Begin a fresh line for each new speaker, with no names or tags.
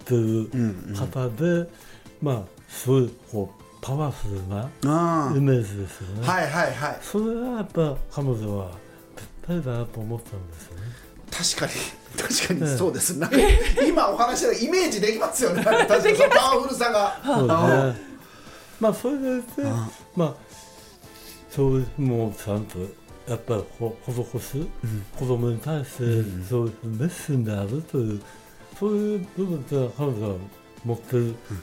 ってる方で、まあすごいこうパワフルなイメージですよね。
はいはいはい。
それはやっぱ彼女はぴったりだなと思ったんですよね。
確かにそうです。なんか今お話したらイメージできますよね。確かにそのパワフルさが。
そうですね。まあそれで、まあそういうのをちゃんとやっぱり施す、子供に対してそういう熱心であるという、そういう部分って彼女は持ってる